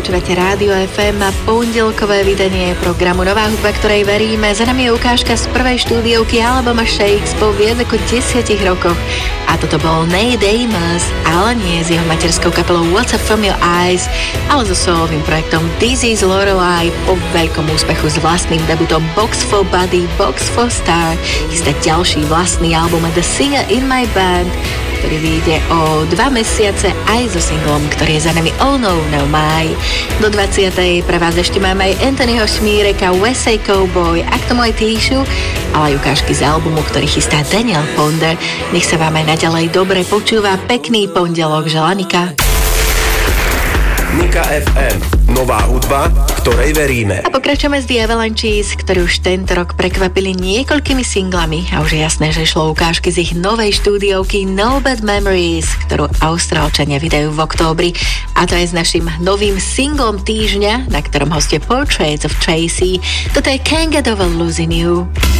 Počúvate Rádio FM a pondelkové vydanie programu Nová hudba, ktorej veríme. Za nami je ukážka z prvej štúdiovky Alabama Shakes po viac ako 10 rokoch. A toto bol Nate Amos, ale nie s jeho materskou kapelou What's Up From Your Eyes, ale so solovým projektom This Is Lorelei po veľkom úspechu s vlastným debutom Box for Buddy, Box for Star. Chystá ďalší vlastný album The Singer in My Band, ktorý vyjde o 2 mesiace aj so singlom, ktorý je za nami Oh No No My. Do 20. pre vás ešte máme aj Anthonyho Šmíreka, USA Cowboy a k tomu aj Tíšu, ale aj ukážky z albumu, ktorý chystá Daniel Ponder. Nech sa vám aj naďalej dobre počúva. Pekný pondelok, želá Nika. Nika FM. Nová hudba, ktorej veríme. A pokračujeme s The Avalanches, ktorí už tento rok prekvapili niekoľkými singlami a už je jasné, že šlo ukážky z ich novej štúdiovky No Bad Memories, ktorú Austrálčania vydajú v októbri, a to je s našim novým singlom týždňa, na ktorom hostie Portraits of Tracy. Toto je Can't Get Over Losing You.